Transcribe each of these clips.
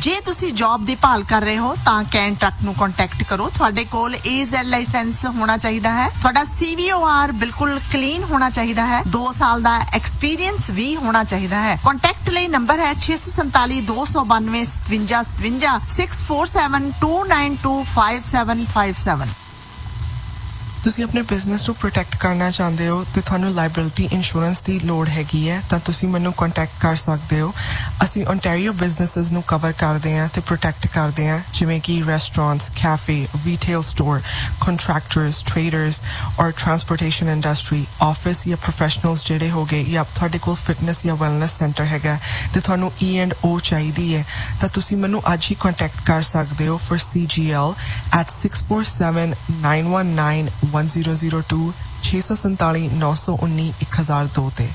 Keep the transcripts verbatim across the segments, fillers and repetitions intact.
ਜੇ ਤੁਸੀਂ ਜੌਬ ਦੀ ਭਾਲ ਕਰ ਰਹੇ ਹੋ ਤਾਂ ਕੈਨ ਟਰੱਕ ਨੂੰ ਕੰਟੈਕਟ ਕਰੋ। ਤੁਹਾਡੇ ਕੋਲ ਏ ਜ਼ੈਡ ਲਾਇਸੈਂਸ ਹੋਣਾ ਚਾਹੀਦਾ ਹੈ। ਤੁਹਾਡਾ ਸੀ ਵੀ ਓ ਆਰ ਬਿਲਕੁਲ ਕਲੀਨ ਹੋਣਾ ਚਾਹੀਦਾ ਹੈ। ਦੋ ਸਾਲ ਦਾ ਐਕਸਪੀਰੀਅੰਸ ਵੀ ਹੋਣਾ ਚਾਹੀਦਾ ਹੈ। ਕੰਟੈਕਟ ਲਈ ਨੰਬਰ ਹੈ ਛੇ ਸੌ ਸੰਤਾਲੀ ਦੋ ਸੌ ਬਾਨਵੇਂ ਸਤਵੰਜਾ ਸਤਵੰਜਾ six four seven to nine to five seven five seven. ਤੁਸੀਂ ਆਪਣੇ ਬਿਜ਼ਨਸ ਨੂੰ ਪ੍ਰੋਟੈਕਟ ਕਰਨਾ ਚਾਹੁੰਦੇ ਹੋ ਤੇ ਤੁਹਾਨੂੰ ਲਾਇਬਿਲਿਟੀ ਇੰਸ਼ੋਰੈਂਸ ਦੀ ਲੋੜ ਹੈਗੀ ਹੈ ਤਾਂ ਤੁਸੀਂ ਮੈਨੂੰ ਕੰਟੈਕਟ ਕਰ ਸਕਦੇ ਹੋ। ਅਸੀਂ ਓਨਟਾਰੀਓ ਬਿਜ਼ਨੈਸਸ ਨੂੰ ਕਵਰ ਕਰਦੇ ਹਾਂ ਤੇ ਪ੍ਰੋਟੈਕਟ ਕਰਦੇ ਹਾਂ, ਜਿਵੇਂ ਕਿ restaurants, cafe, retail store, contractors, traders ਔਰ ਟਰਾਂਸਪੋਰਟੇਸ਼ਨ ਇੰਡਸਟਰੀ, ਆਫਿਸ ਜਾਂ ਪ੍ਰੋਫੈਸ਼ਨਲਸ ਜਿਹੜੇ ਹੋ ਗਏ, ਜਾਂ ਤੁਹਾਡੇ ਕੋਲ ਫਿਟਨੈਸ ਜਾਂ ਵੈਲਨੈਸ ਸੈਂਟਰ ਹੈਗਾ ਤੇ ਤੁਹਾਨੂੰ ਈ ਐਂਡ ਓ ਚਾਹੀਦੀ ਹੈ ਤਾਂ ਤੁਸੀਂ ਮੈਨੂੰ ਅੱਜ ਹੀ ਕੰਟੈਕਟ ਕਰ ਸਕਦੇ ਹੋ ਫॉर ਸੀ ਜੀ L at six four seven nine one nine one zero zero two ਛੇ ਸੌ ਸੰਤਾਲੀ ਨੌ ਸੌ ਉੱਨੀ ਇੱਕ ਹਜ਼ਾਰ ਦੋ ਤੇ।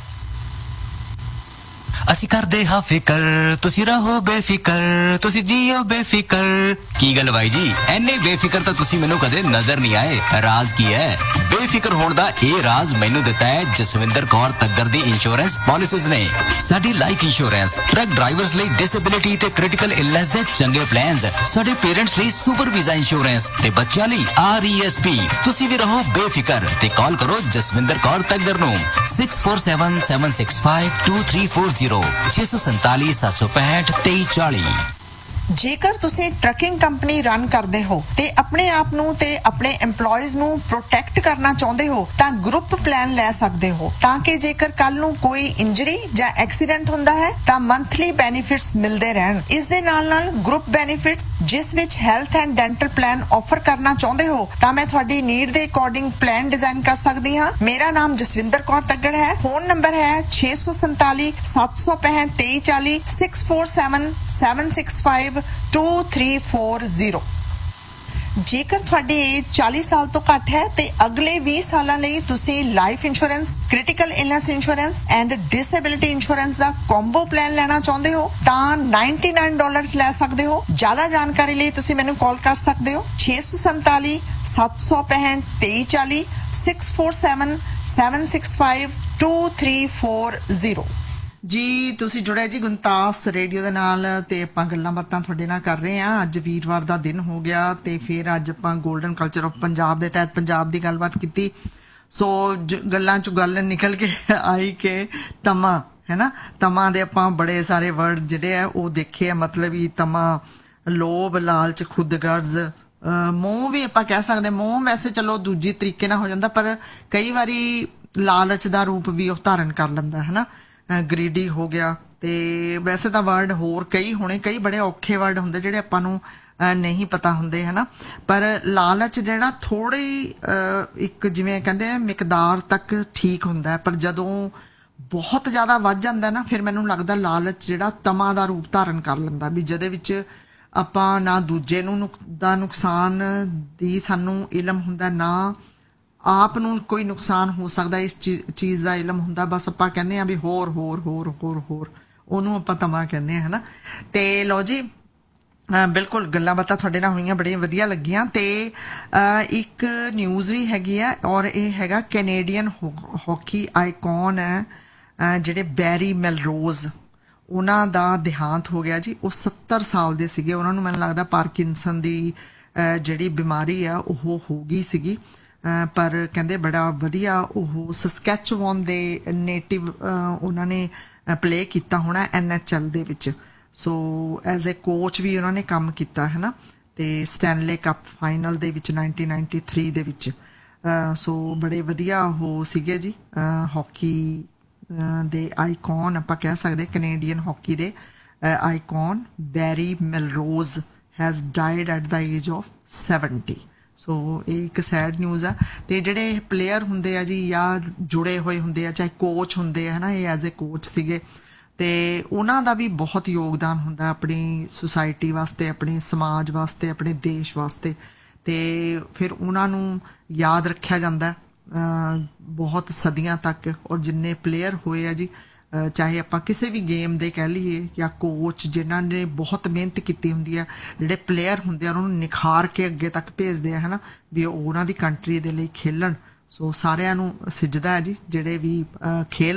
ਅਸੀਂ ਕਰਦੇ ਹਾਂ ਫਿਕਰ, ਤੁਸੀਂ ਰਹੋ ਬੇਫਿਕਰ, ਤੁਸੀਂ ਜੀਓ ਬੇਫਿਕਰ। ਕੀ ਗੱਲ ਬਾਈ ਜੀ, ਐਨੇ ਬੇਫਿਕਰ ਤਾਂ ਤੁਸੀਂ ਮੈਨੂੰ ਕਦੇ ਨਜ਼ਰ ਨਹੀਂ ਆਏ। ਰਾਜ਼ ਕੀ ਹੈ? ਬੇਫਿਕਰ ਹੋਣ ਦਾ ਇਹ ਰਾਜ਼ ਮੈਨੂੰ ਦਿੱਤਾ ਹੈ ਜਸਵਿੰਦਰ ਕੌਰ ਤੱਗਰ ਦੀ ਇੰਸ਼ੋਰੈਂਸ ਪਾਲਿਸੀਜ਼ ਨੇ। ਸਾਡੀ ਲਾਈਫ ਇੰਸ਼ੋਰੈਂਸ, ਟਰੱਕ ਡਰਾਈਵਰਸ ਲਈ ਡਿਸੇਬਿਲਿਟੀ ਤੇ ਕ੍ਰਿਟੀਕਲ ਇਲਨੈਸ ਦੇ ਚੰਗੇ ਪਲਾਨਸ, ਸਾਡੇ ਪੇਰੈਂਟਸ ਲਈ ਸੁਪਰ ਵੀਜ਼ਾ ਇੰਸ਼ੋਰੈਂਸ ਤੇ ਬੱਚਿਆਂ ਲਈ ਆਰ ਈ ਐਸ ਪੀ। ਤੁਸੀਂ ਵੀ ਰਹੋ ਬੇਫਿਕਰ ਤੇ ਕਾਲ ਕਰੋ ਜਸਵਿੰਦਰ ਕੌਰ ਤੱਗਰ ਨੂੰ six four seven seven six five two three four zero ਛੇ ਸੌ ਸੰਤਾਲੀ ਸੱਤ ਸੌ ਪੈਂਹਠ ਤੇਈ ਚਾਲੀ। ਜੇਕਰ ਤੁਸੀਂ ਟਰੱਕਿੰਗ ਕੰਪਨੀ ਰਨ ਕਰਦੇ ਹੋ ਤੇ ਆਪਣੇ ਆਪ ਨੂੰ ਤੇ ਆਪਣੇ EMPLOYEES ਨੂੰ ਪ੍ਰੋਟੈਕਟ ਕਰਨਾ ਚਾਹੁੰਦੇ ਹੋ ਤਾਂ ਗਰੁੱਪ ਪਲਾਨ ਲੈ ਸਕਦੇ ਹੋ, ਤਾਂ ਕਿ ਜੇਕਰ ਕੱਲ ਨੂੰ ਕੋਈ ਇੰਜਰੀ ਜਾਂ ਐਕਸੀਡੈਂਟ ਹੁੰਦਾ ਹੈ ਤਾਂ ਮੰਥਲੀ ਬੈਨੀਫਿਟਸ ਮਿਲਦੇ ਰਹਿਣ। ਇਸ ਦੇ ਨਾਲ ਨਾਲ ਗਰੁੱਪ ਬੈਨੀਫਿਟਸ ਜਿਸ ਵਿੱਚ health and dental plan offer ਕਰਨਾ ਚਾਹੁੰਦੇ ਹੋ ਤਾਂ ਮੈਂ ਤੁਹਾਡੀ ਨੀਡ ਦੇ ਅਕੋਰਡਿੰਗ ਪਲਾਨ ਡਿਜ਼ਾਈਨ ਕਰ ਸਕਦੀ ਹਾਂ। ਮੇਰਾ ਨਾਮ ਜਸਵਿੰਦਰ ਕੌਰ ਤੱਗੜ ਹੈ। ਫੋਨ ਨੰਬਰ ਹੈ ਛੇ ਸੌ ਸੰਤਾਲੀ ਸੱਤ ਸੌ ਪੈਂਹਠ ਤੇਈ ਚਾਲੀ six four seven seven six five two three four zero। ਜੇਕਰ ਤੁਹਾਡੀ ਏਜ ਚਾਲੀ ਸਾਲ ਤੋਂ ਘੱਟ ਹੈ ਤੇ ਅਗਲੇ ਵੀਹ ਸਾਲਾਂ ਲਈ ਤੁਸੀਂ life insurance, critical illness insurance and disability insurance the combo plan ਲੈਣਾ ਚਾਹੁੰਦੇ ਹੋ ਤਾਂ ninety-nine ਡਾਲਰਸ ਲੈ ਸਕਦੇ ਹੋ। ਜ਼ਿਆਦਾ ਜਾਣਕਾਰੀ ਲਈ ਤੁਸੀਂ ਮੈਨੂੰ ਕਾਲ ਕਰ ਸਕਦੇ ਹੋ ਛੇ ਸੌ ਸੰਤਾਲੀ ਸੱਤ ਸੌ ਪੈਂਹਠ ਤੇਈ ਚਾਲੀ six four seven seven six five two three four zero। ਜੀ ਤੁਸੀਂ ਜੁੜੇ ਜੀ ਗੁੰਤਾਸ ਰੇਡੀਓ ਦੇ ਨਾਲ ਤੇ ਆਪਾਂ ਗੱਲਾਂ ਬਾਤਾਂ ਤੁਹਾਡੇ ਨਾਲ ਕਰ ਰਹੇ ਹਾਂ। ਅੱਜ ਵੀਰਵਾਰ ਦਾ ਦਿਨ ਹੋ ਗਿਆ ਤੇ ਫਿਰ ਅੱਜ ਆਪਾਂ ਗੋਲਡਨ ਕਲਚਰ ਆਫ ਪੰਜਾਬ ਦੇ ਤਹਿਤ ਪੰਜਾਬ ਦੀ ਗੱਲਬਾਤ ਕੀਤੀ। ਸੋ ਗੱਲਾਂ ਚੋਂ ਗੱਲ ਨਿਕਲ ਕੇ ਆਈ ਕਿ ਤਮਾ ਹੈ ਨਾ, ਤਮਾ ਦੇ ਆਪਾਂ ਬੜੇ ਸਾਰੇ ਵਰਡ ਜਿਹੜੇ ਆ ਉਹ ਦੇਖੇ ਆ। ਮਤਲਬ ਹੀ ਤਮਾ, ਲੋਭ, ਲਾਲਚ, ਖੁਦਗਰਜ਼, ਮੋਹ ਵੀ ਆਪਾਂ ਕਹਿ ਸਕਦੇ। ਮੋਹ ਵੈਸੇ ਚਲੋ ਦੂਜੀ ਤਰੀਕੇ ਨਾਲ ਹੋ ਜਾਂਦਾ, ਪਰ ਕਈ ਵਾਰੀ ਲਾਲਚ ਦਾ ਰੂਪ ਵੀ ਉਹ ਧਾਰਨ ਕਰ ਲੈਂਦਾ ਹੈ ਨਾ। ਗਰੀਡੀ ਹੋ ਗਿਆ ਤੇ ਵੈਸੇ ਤਾਂ ਵਰਡ ਹੋਰ ਕਈ ਹੋਣੇ, ਕਈ ਬੜੇ ਔਖੇ ਵਰਡ ਹੁੰਦੇ ਜਿਹੜੇ ਆਪਾਂ ਨੂੰ ਨਹੀਂ ਪਤਾ ਹੁੰਦੇ ਹੈ ਨਾ। ਪਰ ਲਾਲਚ ਜਿਹੜਾ ਥੋੜੀ ਇੱਕ ਜਿਵੇਂ ਕਹਿੰਦੇ ਆ ਮਿਕਦਾਰ ਤੱਕ ਠੀਕ ਹੁੰਦਾ, ਪਰ ਜਦੋਂ ਬਹੁਤ ਜ਼ਿਆਦਾ ਵੱਧ ਜਾਂਦਾ ਨਾ ਫਿਰ ਮੈਨੂੰ ਲੱਗਦਾ ਲਾਲਚ ਜਿਹੜਾ ਤਮਾ ਦਾ ਰੂਪ ਧਾਰਨ ਕਰ ਲੈਂਦਾ, ਵੀ ਜਿਹਦੇ ਵਿੱਚ ਆਪਾਂ ਨਾ ਦੂਜੇ ਨੂੰ ਦਾ ਨੁਕਸਾਨ ਦੀ ਸਾਨੂੰ ਇਲਮ ਹੁੰਦਾ, ਨਾ ਆਪ ਨੂੰ ਕੋਈ ਨੁਕਸਾਨ ਹੋ ਸਕਦਾ ਇਸ ਚੀਜ਼ ਦਾ ਇਲਮ ਹੁੰਦਾ। ਬਸ ਆਪਾਂ ਕਹਿੰਦੇ ਹਾਂ ਵੀ ਹੋਰ ਹੋਰ ਹੋਰ ਹੋਰ ਹੋਰ ਉਹਨੂੰ ਆਪਾਂ ਤਮਾ ਕਹਿੰਦੇ ਹਾਂ ਹੈ ਨਾ। ਤੇ ਲਓ ਜੀ, ਬਿਲਕੁਲ ਗੱਲਾਂ ਬਾਤਾਂ ਤੁਹਾਡੇ ਨਾਲ ਹੋਈਆਂ, ਬੜੀਆਂ ਵਧੀਆ ਲੱਗੀਆਂ। ਤੇ ਇੱਕ ਨਿਊਜ਼ ਵੀ ਹੈਗੀ ਆ ਔਰ ਇਹ ਹੈਗਾ ਕੈਨੇਡੀਅਨ ਹਾਕੀ ਆਈਕਨ ਹੈ ਜਿਹੜੇ ਬੈਰੀ ਮੈਲਰੋਜ਼, ਉਹਨਾਂ ਦਾ ਦੇਹਾਂਤ ਹੋ ਗਿਆ ਜੀ। ਉਹ ਸੱਤਰ ਸਾਲ ਦੇ ਸੀਗੇ। ਉਹਨਾਂ ਨੂੰ ਮੈਨੂੰ ਲੱਗਦਾ ਪਾਰਕਿੰਸਨ ਦੀ ਜਿਹੜੀ ਬਿਮਾਰੀ ਆ ਉਹ ਹੋ ਗਈ ਸੀਗੀ, ਪਰ ਕਹਿੰਦੇ ਬੜਾ ਵਧੀਆ ਉਹ ਸਸਕੈਚੁਆਨ ਦੇ ਨੇਟਿਵ ਉਹਨਾਂ ਨੇ ਪਲੇ ਕੀਤਾ ਹੋਣਾ ਐਨ ਐਚ ਐਲ ਦੇ ਵਿੱਚ। ਸੋ ਐਜ਼ ਏ ਕੋਚ ਵੀ ਉਹਨਾਂ ਨੇ ਕੰਮ ਕੀਤਾ ਹੈ ਨਾ, ਤੇ ਸਟੈਨਲੇ ਕੱਪ ਫਾਈਨਲ ਦੇ ਵਿੱਚ ਨਾਈਨਟੀਨ ਨਾਈਨਟੀ ਥ੍ਰੀ ਦੇ ਵਿੱਚ। ਸੋ ਬੜੇ ਵਧੀਆ ਉਹ ਸੀਗੇ ਜੀ ਹਾਕੀ ਦੇ ਆਈਕਨ ਆਪਾਂ ਕਹਿ ਸਕਦੇ, ਕੈਨੇਡੀਅਨ ਹਾਕੀ ਦੇ icon berry ਮੈਲਰੋਜ਼ has died at the age of seventy. ਸੋ ਇਹ ਇੱਕ ਸੈਡ ਨਿਊਜ਼ ਆ। ਤੇ ਜਿਹੜੇ ਪਲੇਅਰ ਹੁੰਦੇ ਆ ਜੀ ਜਾਂ ਜੁੜੇ ਹੋਏ ਹੁੰਦੇ ਆ, ਚਾਹੇ ਕੋਚ ਹੁੰਦੇ ਆ ਹੈ ਨਾ, ਇਹ ਐਜ਼ ਏ ਕੋਚ ਸੀਗੇ ਤੇ ਉਹਨਾਂ ਦਾ ਵੀ ਬਹੁਤ ਯੋਗਦਾਨ ਹੁੰਦਾ ਆਪਣੀ ਸੁਸਾਇਟੀ ਵਾਸਤੇ, ਆਪਣੇ ਸਮਾਜ ਵਾਸਤੇ, ਆਪਣੇ ਦੇਸ਼ ਵਾਸਤੇ। ਤੇ ਫਿਰ ਉਹਨਾਂ ਨੂੰ ਯਾਦ ਰੱਖਿਆ ਜਾਂਦਾ ਬਹੁਤ ਸਦੀਆਂ ਤੱਕ। ਔਰ ਜਿੰਨੇ ਪਲੇਅਰ ਹੋਏ ਆ ਜੀ, ਚਾਹੇ ਆਪਾਂ ਕਿਸੇ ਵੀ ਗੇਮ ਦੇ ਕਹਿ ਲਈਏ ਜਾਂ ਕੋਚ ਜਿਨ੍ਹਾਂ ਨੇ ਬਹੁਤ ਮਿਹਨਤ ਕੀਤੀ ਹੁੰਦੀ ਆ, ਜਿਹੜੇ ਪਲੇਅਰ ਹੁੰਦੇ ਆ ਉਹਨਾਂ ਨੂੰ ਨਿਖਾਰ ਕੇ ਅੱਗੇ ਤੱਕ ਭੇਜਦੇ ਆ ਹੈ ਨਾ, ਵੀ ਉਹਨਾਂ ਦੀ ਕੰਟਰੀ ਦੇ ਲਈ ਖੇਲਣ। ਸੋ ਸਾਰਿਆਂ ਨੂੰ ਸਿਜਦਾ ਹੈ ਜੀ ਜਿਹੜੇ ਵੀ ਖੇਲ